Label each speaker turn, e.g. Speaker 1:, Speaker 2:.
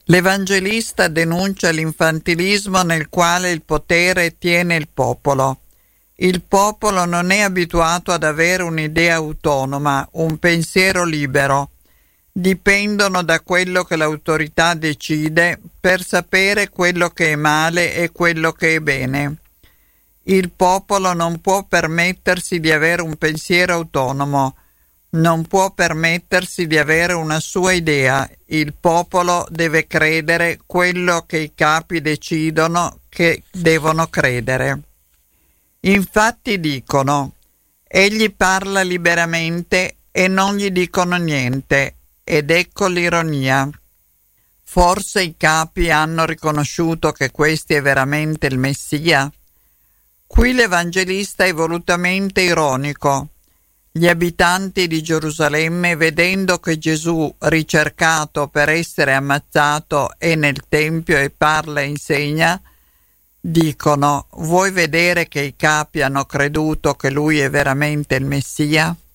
Speaker 1: L'Evangelista denuncia l'infantilismo nel quale il potere tiene il popolo. Il popolo non è abituato ad avere un'idea autonoma, un pensiero libero. Dipendono da quello che l'autorità decide per sapere quello che è male e quello che è bene. Il popolo non può permettersi di avere un pensiero autonomo, non può permettersi di avere una sua idea. Il popolo deve credere quello che i capi decidono che devono credere. Infatti dicono: egli parla liberamente e non gli dicono niente, ed ecco l'ironia. Forse i capi hanno riconosciuto che questi è veramente il Messia? Qui l'Evangelista è volutamente ironico. Gli abitanti di Gerusalemme, vedendo che Gesù, ricercato per essere ammazzato, è nel Tempio e parla e insegna, dicono: vuoi vedere che i capi hanno creduto che lui è veramente il Messia?